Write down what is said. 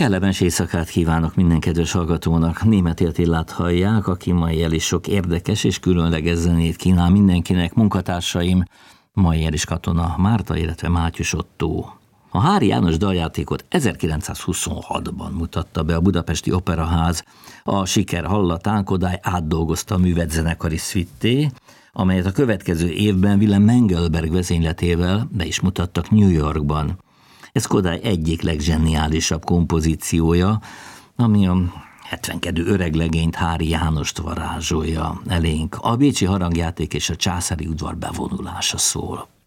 Kellemes éjszakát kívánok minden kedves hallgatónak. Németh Attillát hallják, aki mai is sok érdekes és különleges zenét kínál mindenkinek. Munkatársaim Mayer és Katona Márta, illetve Mátyus Ottó. A Háry János daljátékot 1926-ban mutatta be a Budapesti Operaház. A siker hallatán Kodály átdolgozta a művet zenekari szvitté, amelyet a következő évben Wilhelm Mengelberg vezényletével be is mutattak New Yorkban. Ez Kodály egyik legzseniálisabb kompozíciója, ami a 72 öreglegényt, Háry Jánost varázsolja elénk. A bécsi harangjáték és a császári udvar bevonulása szól.